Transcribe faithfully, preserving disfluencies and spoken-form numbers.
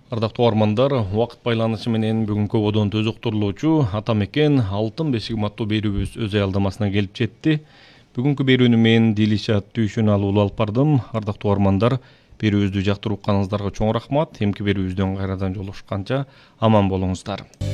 Ардактуу угармандар, убакыт байланышы менен бүгүнкү бодон өз уктурлоочу Ата мекен алтын бешик аттуу берүүбүз өз аялдамасына келип жетти. Бүгүнкү берүүнү мен Дилишат Түйшүналы улуу алып бардым. Ардактуу угармандар, берүүбүздү жактырып укканыңыздарга чоң рахмат. Эмки берүүбүздөн кайрадан жолугушканча аман болуңуздар.